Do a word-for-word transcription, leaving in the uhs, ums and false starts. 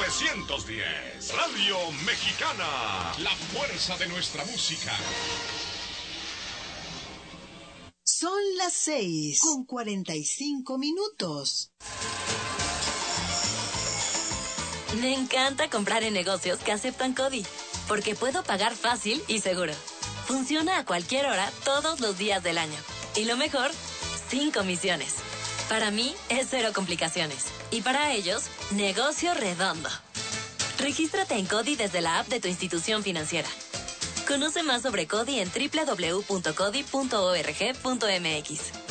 novecientos diez. Radio Mexicana, la fuerza de nuestra música. Son las seis con cuarenta y cinco minutos. Me encanta comprar en negocios que aceptan CODI, porque puedo pagar fácil y seguro. Funciona a cualquier hora, todos los días del año. Y lo mejor, sin comisiones. Para mí, es cero complicaciones. Y para ellos, negocio redondo. Regístrate en CODI desde la app de tu institución financiera. Conoce más sobre CODI en doble u doble u doble u punto codi punto org punto m x.